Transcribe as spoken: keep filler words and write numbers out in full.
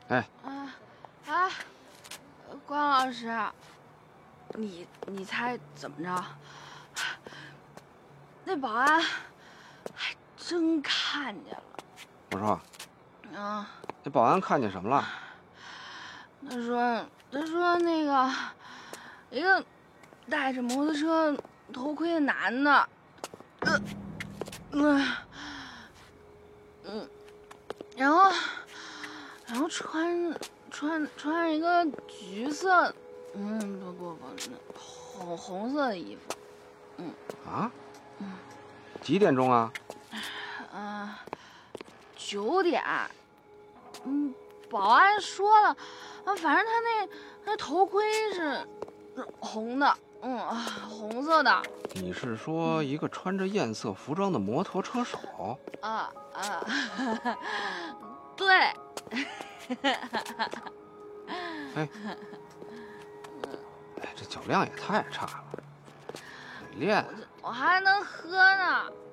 哎， 啊啊，关老师，你你猜怎么着？那保安还真看见了。 我说， 啊， 那保安看见什么了？ 他说他说那个一个戴着摩托车头盔的男的，呃，嗯、嗯，然后然后穿穿穿一个橘色，嗯不不不，那红红色的衣服，嗯啊？ 嗯几点钟啊？ 啊，九点，嗯，保安说了，啊，反正他那那头盔是红的，嗯啊，红色的。 你是说一个穿着艳色服装的摩托车手？ 啊啊，对。 哎，哎，这酒量也太差了，没练。 我还能喝呢。